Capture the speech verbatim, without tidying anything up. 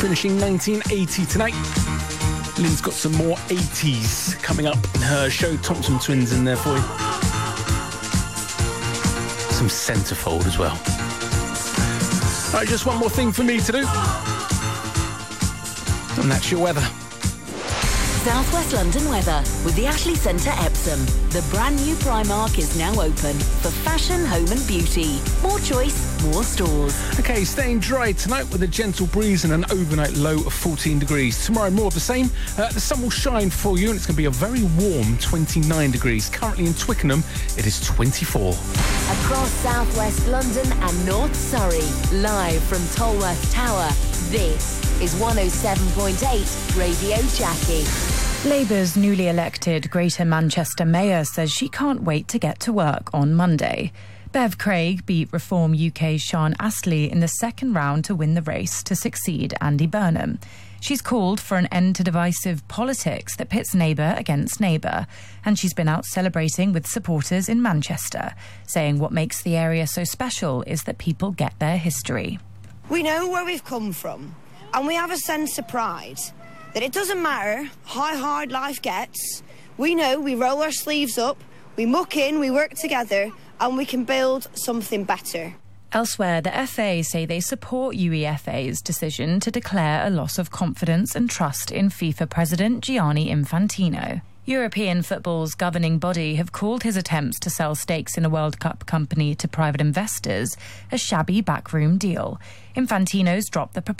Finishing nineteen eighty tonight. Lynn's got some more eighties coming up in her show. Thompson Twins in there for you. Some centerfold as well. All right, just one more thing for me to do. And that's your weather. South West London weather with the Ashley Centre Epsom. The brand new Primark is now open for fashion, home and beauty. More choice, more stores. Okay, staying dry tonight with a gentle breeze and an overnight low of fourteen degrees. Tomorrow, more of the same. Uh, the sun will shine for you and it's going to be a very warm twenty-nine degrees. Currently in Twickenham, it is twenty-four. Across South West London and North Surrey, live from Tolworth Tower, this is one oh seven point eight Radio Jackie. Labour's newly elected Greater Manchester Mayor says she can't wait to get to work on Monday. Bev Craig beat Reform U K's Sean Astley in the second round to win the race to succeed Andy Burnham. She's called for an end to divisive politics that pits neighbour against neighbour, and she's been out celebrating with supporters in Manchester, saying what makes the area so special is that people get their history. We know where we've come from, and we have a sense of pride that it doesn't matter how hard life gets. We know we roll our sleeves up, we muck in, we work together, and we can build something better. Elsewhere, the F A say they support UEFA's decision to declare a loss of confidence and trust in FIFA President Gianni Infantino. European football's governing body have called his attempts to sell stakes in a World Cup company to private investors a shabby backroom deal. Infantino's dropped the proposal